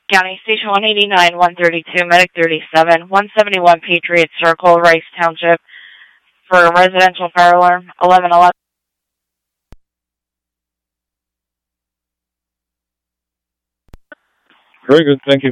County Station 189, 132, Medic 37, 171 Patriot Circle, Rice Township, for a residential fire alarm, 1111. Very good, thank you.